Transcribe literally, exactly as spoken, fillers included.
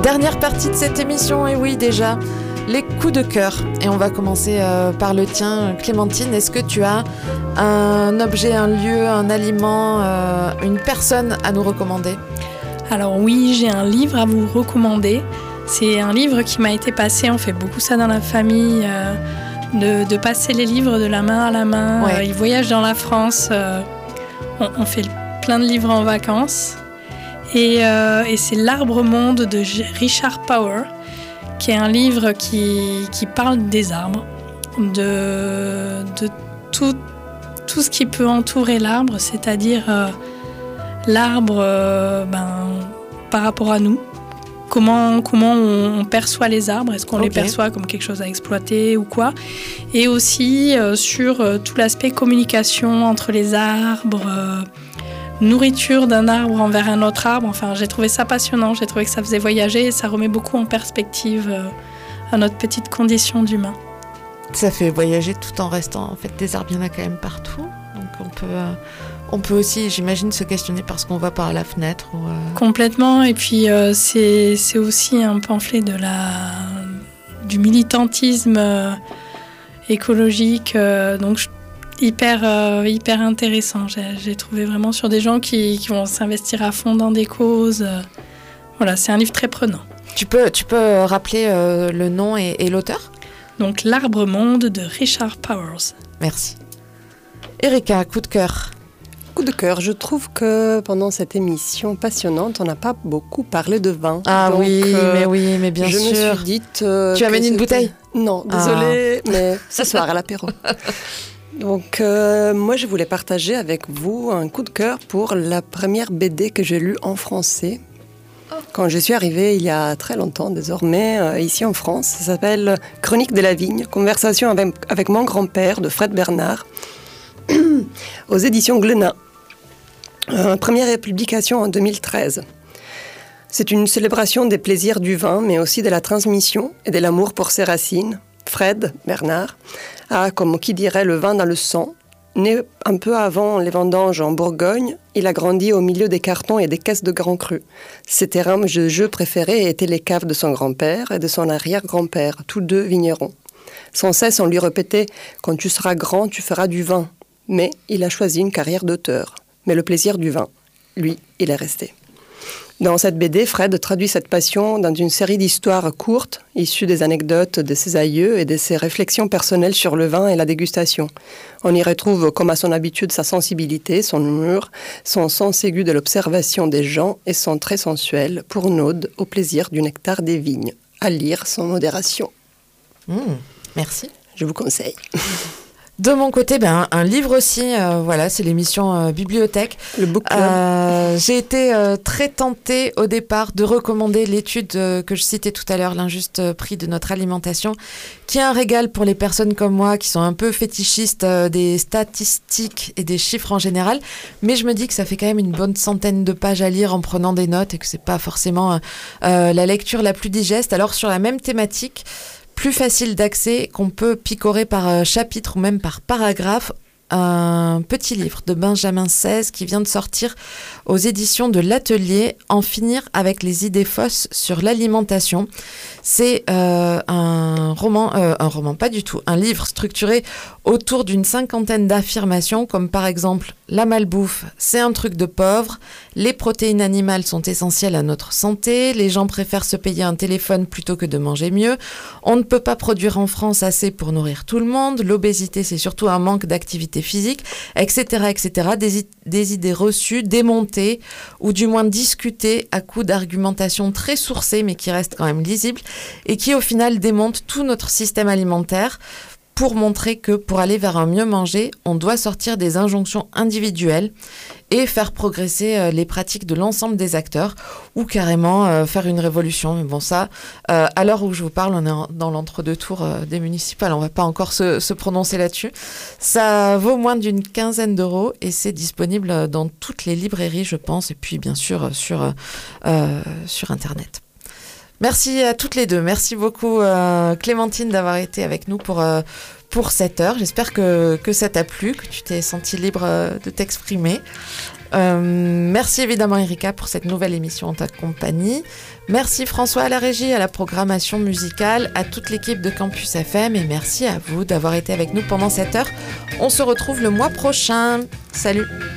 Dernière partie de cette émission, et oui déjà, les coups de cœur. Et on va commencer euh, par le tien, Clémentine. Est-ce que tu as un objet, un lieu, un aliment, euh, une personne à nous recommander ? Alors oui, j'ai un livre à vous recommander. C'est un livre qui m'a été passé, on fait beaucoup ça dans la famille, euh, de, de passer les livres de la main à la main. Ouais. Euh, ils voyagent dans la France, euh, on, on fait plein de livres en vacances. Et, euh, et c'est L'Arbre Monde de Richard Power, qui est un livre qui, qui parle des arbres, de, de tout, tout ce qui peut entourer l'arbre, c'est-à-dire euh, l'arbre euh, ben, par rapport à nous. Comment, comment on, on perçoit les arbres, est-ce qu'on okay. les perçoit comme quelque chose à exploiter ou quoi ? Et aussi euh, sur euh, tout l'aspect communication entre les arbres, euh, nourriture d'un arbre envers un autre arbre. Enfin, j'ai trouvé ça passionnant, j'ai trouvé que ça faisait voyager et ça remet beaucoup en perspective euh, à notre petite condition d'humain. Ça fait voyager tout en restant, en fait, des arbres, il y en a quand même partout. Donc on peut, euh, on peut aussi, j'imagine, se questionner par ce qu'on voit par la fenêtre. Ou, euh... Complètement, et puis euh, c'est, c'est aussi un pamphlet de la, du militantisme euh, écologique, euh, donc je Hyper, euh, hyper intéressant. J'ai, j'ai trouvé vraiment sur des gens qui, qui vont s'investir à fond dans des causes. Euh, voilà, c'est un livre très prenant. Tu peux, tu peux rappeler euh, le nom et, et l'auteur ? Donc, L'Arbre Monde de Richard Powers. Merci. Erika, coup de cœur. Coup de cœur, je trouve que pendant cette émission passionnante, on n'a pas beaucoup parlé de vin. Ah Donc, oui, euh, mais oui, mais bien je sûr. Je me suis dit... Euh, tu amènes une bouteille ? Non, désolée, ah. mais ce soir à l'apéro. Donc, euh, moi, je voulais partager avec vous un coup de cœur pour la première B D que j'ai lue en français. Oh. Quand je suis arrivée, il y a très longtemps désormais, euh, ici en France. Ça s'appelle « Chronique de la vigne, conversation avec, avec mon grand-père » de Fred Bernard, aux éditions Glénat. Euh, première publication en deux mille treize. C'est une célébration des plaisirs du vin, mais aussi de la transmission et de l'amour pour ses racines. Fred Bernard a, comme qui dirait, le vin dans le sang. Né un peu avant les vendanges en Bourgogne, il a grandi au milieu des cartons et des caisses de grands crus. Ses terrains de jeu préférés étaient les caves de son grand-père et de son arrière-grand-père, tous deux vignerons. Sans cesse, on lui répétait « Quand tu seras grand, tu feras du vin ». Mais il a choisi une carrière d'auteur. Mais le plaisir du vin, lui, il est resté. Dans cette B D, Fred traduit cette passion dans une série d'histoires courtes, issues des anecdotes de ses aïeux et de ses réflexions personnelles sur le vin et la dégustation. On y retrouve, comme à son habitude, sa sensibilité, son humour, son sens aigu de l'observation des gens et son trait sensuel pour une ode au plaisir du nectar des vignes. À lire sans modération. Mmh, merci. Je vous conseille. De mon côté, ben, un livre aussi, euh, voilà, c'est l'émission euh, Bibliothèque. Le book club. Euh, j'ai été euh, très tentée au départ de recommander l'étude euh, que je citais tout à l'heure, l'injuste prix de notre alimentation, qui est un régal pour les personnes comme moi qui sont un peu fétichistes euh, des statistiques et des chiffres en général. Mais je me dis que ça fait quand même une bonne centaine de pages à lire en prenant des notes et que c'est pas forcément euh, la lecture la plus digeste. Alors sur la même thématique, plus facile d'accès, qu'on peut picorer par chapitre ou même par paragraphe, un petit livre de Benjamin seize qui vient de sortir aux éditions de l'Atelier, En finir avec les idées fausses sur l'alimentation. C'est euh, un roman, euh, un roman pas du tout, un livre structuré autour d'une cinquantaine d'affirmations comme par exemple la malbouffe, c'est un truc de pauvre, les protéines animales sont essentielles à notre santé, les gens préfèrent se payer un téléphone plutôt que de manger mieux, on ne peut pas produire en France assez pour nourrir tout le monde, l'obésité c'est surtout un manque d'activité physique, et cetera, et cetera. Des, des idées reçues, démontées ou du moins discutées à coups d'argumentation très sourcée mais qui restent quand même lisibles et qui au final démontent tout notre système alimentaire pour montrer que pour aller vers un mieux manger, on doit sortir des injonctions individuelles et faire progresser les pratiques de l'ensemble des acteurs ou carrément euh, faire une révolution. Mais bon, ça, euh, à l'heure où je vous parle, on est en, dans l'entre-deux tours euh, des municipales, on ne va pas encore se, se prononcer là-dessus. Ça vaut moins d'une quinzaine d'euros et c'est disponible dans toutes les librairies, je pense, et puis bien sûr sur, euh, sur Internet. Merci à toutes les deux. Merci beaucoup euh, Clémentine d'avoir été avec nous pour, euh, pour cette heure. J'espère que, que ça t'a plu, que tu t'es sentie libre euh, de t'exprimer. Euh, merci évidemment Erika pour cette nouvelle émission en ta compagnie. Merci François à la régie, à la programmation musicale, à toute l'équipe de Campus F M et merci à vous d'avoir été avec nous pendant cette heure. On se retrouve le mois prochain. Salut.